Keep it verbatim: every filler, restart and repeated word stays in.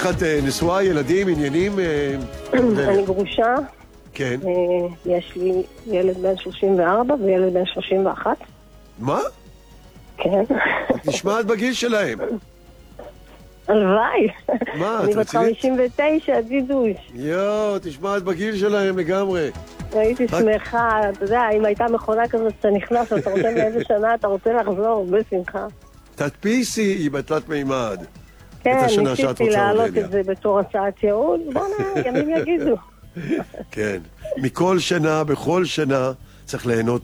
איך את נשואה, ילדים, עניינים? אני גרושה. כן. יש לי ילד בן שלושים וארבע וילד בן שלושים ואחת. מה? כן. את נשמעת בגיל שלהם. הלוואי. מה, אני את בת רצינית? חמישים ותשע, דידוש. יואו, תשמעת בגיל שלהם לגמרי. הייתי שמחה, אתה יודע, אם הייתה מכונה כזאת שאתה נכנס, אתה רוצה מאיזה שנה, אתה רוצה לחזור, בשמחה. תדפיסי, היא בתלת מימד. כן, ניסיתי להעלות את זה בתור הצעת ייעוד, בוא נראה, ימים יגידו. כן, מכל שנה, בכל שנה, צריך ליהנות